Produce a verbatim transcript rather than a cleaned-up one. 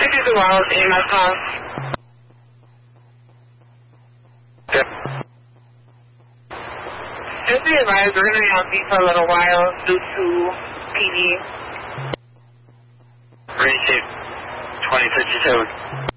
do the wireless A M S calls. Okay. Just be advised, we're going to be on beat for a little while due to P D. Range shape twenty fifty-seven.